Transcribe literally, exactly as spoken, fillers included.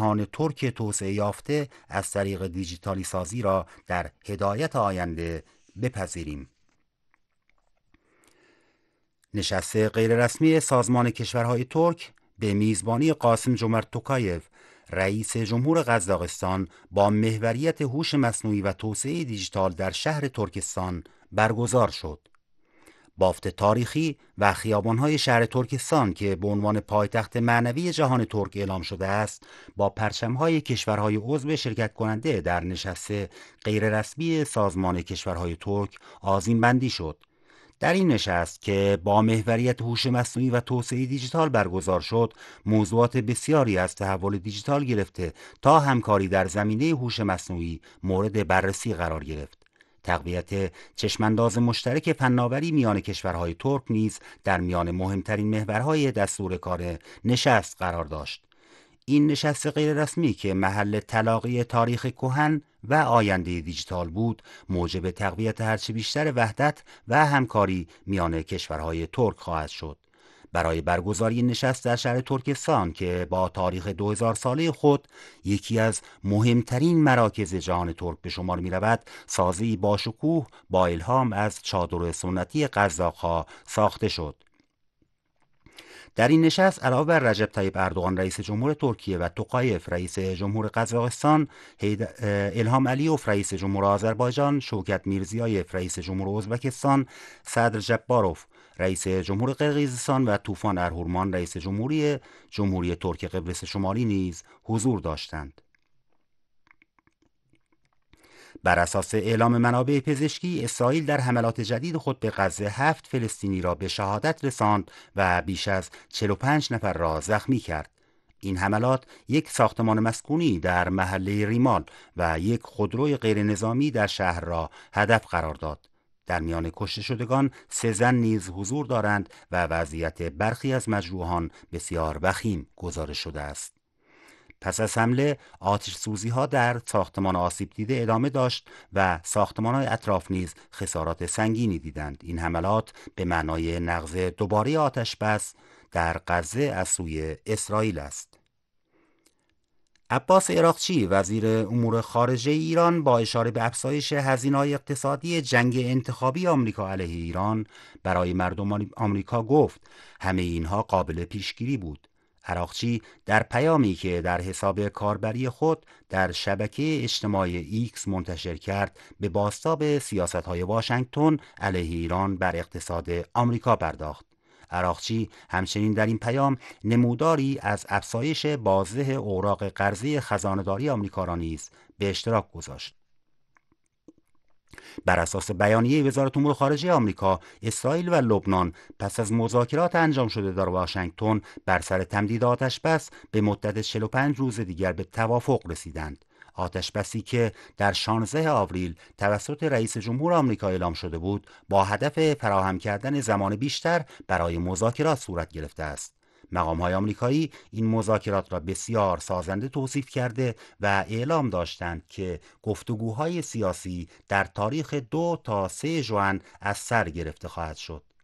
جهان ترک توسعه یافته از طریق دیجیتالی سازی را در هدایت آینده بپذیریم. نشست غیررسمی سازمان کشورهای ترک به میزبانی قاسم جمرت توکایف، رئیس جمهور قزاقستان، با محوریت هوش مصنوعی و توسعه دیجیتال در شهر ترکستان برگزار شد. بافت تاریخی و خیابان‌های شهر ترکستان که به عنوان پایتخت معنوی جهان ترک اعلام شده است، با پرچم‌های کشورهای عضو شرکت کننده در نشست غیررسمی سازمان کشورهای ترک آذین بندی شد. در این نشست که با محوریت هوش مصنوعی و توسعه دیجیتال برگزار شد، موضوعات بسیاری از تحول دیجیتال گرفته تا همکاری در زمینه هوش مصنوعی مورد بررسی قرار گرفت. تقویت چشمانداز مشترک فناوری میان کشورهای ترک نیز در میان مهمترین محورهای دستور کار نشست قرار داشت. این نشست غیررسمی که محل تلاقی تاریخ کهن و آینده دیجیتال بود، موجب تقویت هرچه بیشتر وحدت و همکاری میان کشورهای ترک خواهد شد. برای برگزاری نشست در شهر ترکستان که با تاریخ دو هزار ساله خود یکی از مهمترین مراکز جهان ترک به شمار می رود، سازی با شکوه با الهام از چادر سنتی قزاق‌ها ساخته شد. در این نشست علاوه بر رجب طیب اردوغان رئیس جمهور ترکیه و توقایف رئیس جمهور قزاقستان، الهام علیوف رئیس جمهور آذربایجان، شوکت میرزیایف رئیس جمهور ازبکستان، صدر جباروف رئیس جمهور قرقیزستان و طوفان ارهورمان رئیس جمهوری جمهوری ترک قبرس شمالی نیز حضور داشتند. بر اساس اعلام منابع پزشکی، اسرائیل در حملات جدید خود به غزه هفت فلسطینی را به شهادت رساند و بیش از چهل و پنج نفر را زخمی کرد. این حملات یک ساختمان مسکونی در محله ریمال و یک خودروی غیر نظامی در شهر را هدف قرار داد. در میان کشته شدگان سه زن نیز حضور دارند و وضعیت برخی از مجروحان بسیار وخیم گزارش شده است. پس از حمله آتش سوزی ها در ساختمان آسیب دیده ادامه داشت و ساختمان های اطراف نیز خسارات سنگینی دیدند. این حملات به معنای نقض دوباره آتش بس در غزه از سوی اسرائیل است. عباس عراقچی وزیر امور خارجه ایران با اشاره به افزایش هزینه‌های اقتصادی جنگ انتخابی آمریکا علیه ایران برای مردم آمریکا گفت همه اینها قابل پیشگیری بود. عراقچی در پیامی که در حساب کاربری خود در شبکه اجتماعی ایکس منتشر کرد، به بازتاب سیاست‌های واشنگتن علیه ایران بر اقتصاد آمریکا پرداخت. عراقچی همچنین در این پیام نموداری از افزایش بازده اوراق قرضه خزانه‌داری آمریکا را نیز به اشتراک گذاشت. بر اساس بیانیه وزارت امور خارجه آمریکا، اسرائیل و لبنان پس از مذاکرات انجام شده در واشنگتن بر سر تمدید آتش بس به مدت چهل و پنج روز دیگر به توافق رسیدند. آتش بسی که در شانزده آوریل توسط رئیس جمهور آمریکا اعلام شده بود، با هدف فراهم کردن زمان بیشتر برای مذاکرات صورت گرفته است. مقام‌های آمریکایی این مذاکرات را بسیار سازنده توصیف کرده و اعلام داشتند که گفتگوهای سیاسی در تاریخ دو تا سه ژوئن از سر گرفته خواهد شد.